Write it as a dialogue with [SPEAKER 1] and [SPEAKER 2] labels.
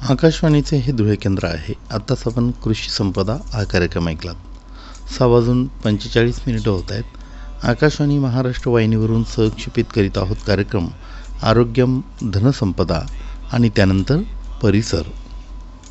[SPEAKER 1] आकाशवाणीचे हे धुळे केंद्र आहे. आत्ताच आपण कृषी संपदा हा कार्यक्रम ऐकलात. 6:45 होत आहेत. आकाशवाणी महाराष्ट्र वाहिनीवरून संक्षेपित करीत आहोत कार्यक्रम आरोग्यम धनसंपदा आणि त्यानंतर परिसर.